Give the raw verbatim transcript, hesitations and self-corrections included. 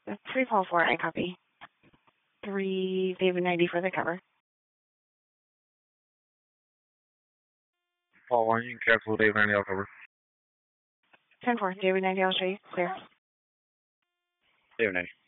three Paul four, I copy. three David ninety for the cover. Paul one, you can cancel David ninety, I'll cover. ten four, David ninety, I'll show you. Clear. David ninety.